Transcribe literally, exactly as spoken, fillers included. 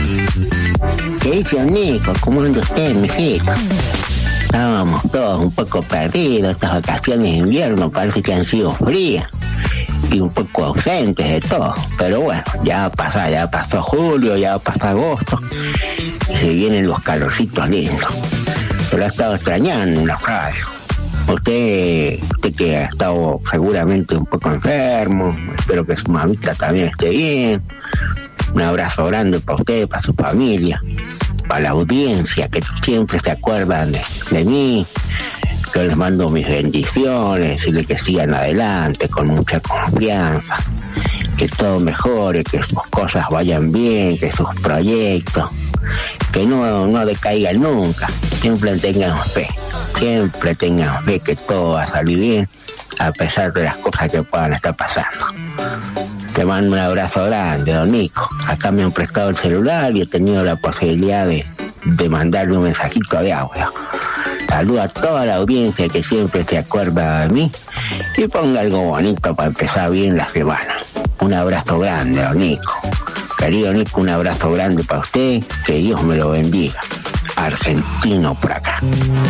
¿Qué dice Nico? ¿Cómo anda usted, mijito? Estábamos todos un poco perdidos. Estas vacaciones de invierno parece que han sido frías y un poco ausentes de todo. Pero bueno, ya va a pasar, ya pasó julio, ya va a pasar agosto y se vienen los calorcitos lindos. Pero ha estado extrañando en la radio. Usted, usted que ha estado seguramente un poco enfermo, espero que su mamita también esté bien. Un abrazo grande para usted, para su familia, para la audiencia que siempre se acuerdan de, de mí. Yo les mando mis bendiciones, decirles que sigan adelante con mucha confianza, que todo mejore, que sus cosas vayan bien, que sus proyectos, que no, no decaigan nunca, siempre tengan fe, siempre tengan fe que todo va a salir bien, a pesar de las cosas que puedan estar pasando. Te mando un abrazo grande, don Nico. Acá me han prestado el celular y he tenido la posibilidad de, de mandarle un mensajito de audio. Saludo a toda la audiencia que siempre se acuerda de mí y ponga algo bonito para empezar bien la semana. Un abrazo grande, don Nico. Querido Nico, un abrazo grande para usted, que Dios me lo bendiga. Argentino por acá.